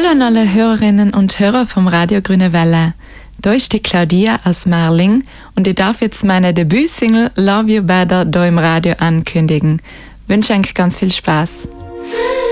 Hallo an alle Hörerinnen und Hörer vom Radio Grüne Welle. Da ist die Claudia aus Marling und ich darf jetzt meine Debütsingle Love You Better da im Radio ankündigen. Wünsche euch ganz viel Spaß.